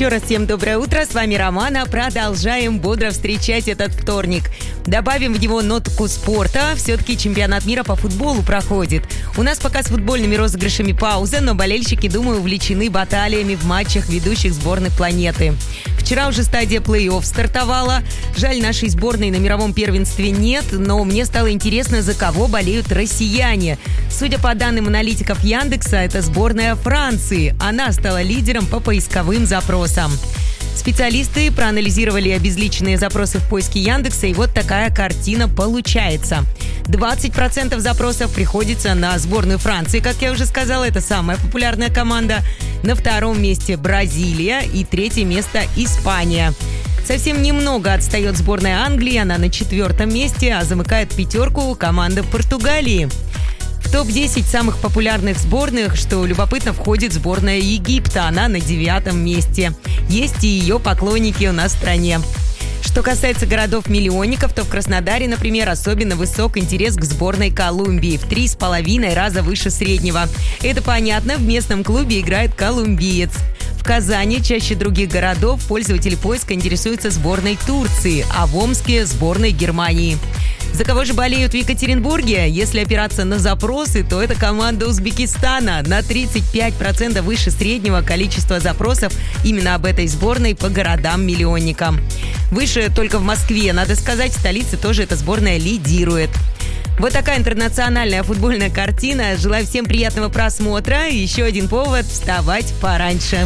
Еще раз всем доброе утро, с вами Романа. Продолжаем бодро встречать этот вторник. Добавим в него нотку спорта. Все-таки чемпионат мира по футболу проходит. У нас пока с футбольными розыгрышами пауза, но болельщики, думаю, увлечены баталиями в матчах ведущих сборных планеты. Вчера уже стадия плей-офф стартовала. Жаль, нашей сборной на мировом первенстве нет, но мне стало интересно, за кого болеют россияне. Судя по данным аналитиков Яндекса, это сборная Франции. Она стала лидером по поисковым запросам. Специалисты проанализировали обезличенные запросы в поиске Яндекса, и вот такая картина получается. 20% запросов приходится на сборную Франции, как я уже сказала, это самая популярная команда. На втором месте Бразилия и третье место Испания. Совсем немного отстает сборная Англии, она на 4-м месте, а замыкает пятерку команда Португалии. В топ-10 самых популярных сборных, что любопытно, входит сборная Египта. Она на 9-м месте. Есть и ее поклонники у нас в стране. Что касается городов-миллионников, то в Краснодаре, например, особенно высок интерес к сборной Колумбии. В 3,5 раза выше среднего. Это понятно, в местном клубе играет колумбиец. В Казани чаще других городов пользователи поиска интересуются сборной Турции, а в Омске – сборной Германии. За кого же болеют в Екатеринбурге? Если опираться на запросы, то это команда Узбекистана. На 35% выше среднего количества запросов именно об этой сборной по городам-миллионникам. Выше только в Москве, надо сказать, в столице тоже эта сборная лидирует. Вот такая интернациональная футбольная картина. Желаю всем приятного просмотра. Еще один повод вставать пораньше.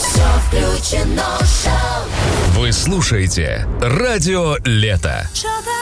Вы слушаете «Радио Лето».